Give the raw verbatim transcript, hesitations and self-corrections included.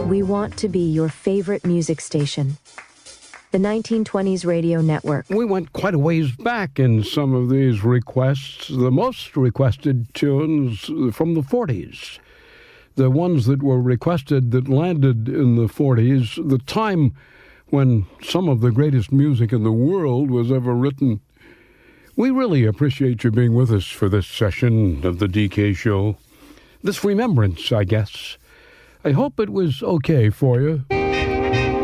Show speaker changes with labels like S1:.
S1: We want to be your favorite music station. The nineteen twenties Radio Network.
S2: We went quite a ways back in some of these requests. The most requested tunes from the forties. The ones that were requested that landed in the forties, the time when some of the greatest music in the world was ever written. We really appreciate you being with us for this session of the D K Show. This remembrance, I guess. I hope it was okay for you.